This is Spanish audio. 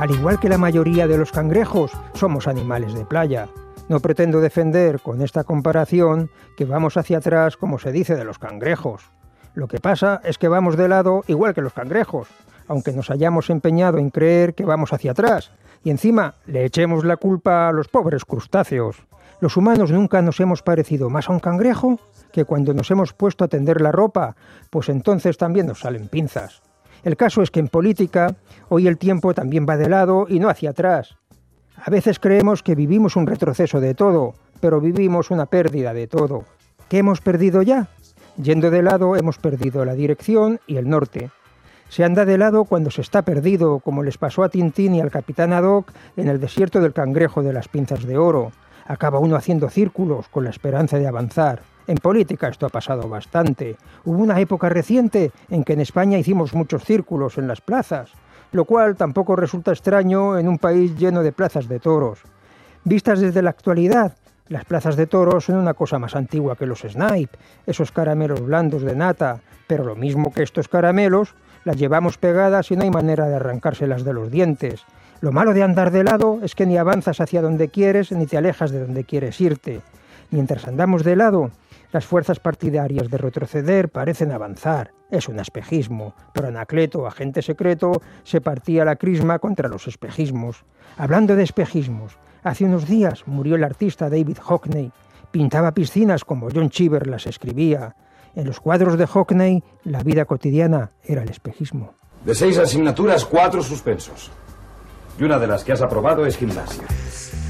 Al igual que la mayoría de los cangrejos, somos animales de playa. No pretendo defender con esta comparación que vamos hacia atrás como se dice de los cangrejos. Lo que pasa es que vamos de lado igual que los cangrejos, aunque nos hayamos empeñado en creer que vamos hacia atrás, y encima le echemos la culpa a los pobres crustáceos. Los humanos nunca nos hemos parecido más a un cangrejo que cuando nos hemos puesto a tender la ropa, pues entonces también nos salen pinzas. El caso es que en política, hoy el tiempo también va de lado y no hacia atrás. A veces creemos que vivimos un retroceso de todo, pero vivimos una pérdida de todo. ¿Qué hemos perdido ya? Yendo de lado hemos perdido la dirección y el norte. Se anda de lado cuando se está perdido, como les pasó a Tintín y al capitán Haddock en el desierto del Cangrejo de las Pinzas de Oro. Acaba uno haciendo círculos con la esperanza de avanzar. En política esto ha pasado bastante. Hubo una época reciente en que en España hicimos muchos círculos en las plazas, lo cual tampoco resulta extraño en un país lleno de plazas de toros. Vistas desde la actualidad, las plazas de toros son una cosa más antigua que los Snipe, esos caramelos blandos de nata, pero lo mismo que estos caramelos, las llevamos pegadas y no hay manera de arrancárselas de los dientes. Lo malo de andar de lado es que ni avanzas hacia donde quieres ni te alejas de donde quieres irte. Mientras andamos de lado, las fuerzas partidarias de retroceder parecen avanzar. Es un espejismo, pero Anacleto, agente secreto, se partía la crisma contra los espejismos. Hablando de espejismos, hace unos días murió el artista David Hockney. Pintaba piscinas como John Cheever las escribía. En los cuadros de Hockney, la vida cotidiana era el espejismo. De 6 asignaturas, 4 suspensos. Y una de las que has aprobado es gimnasia.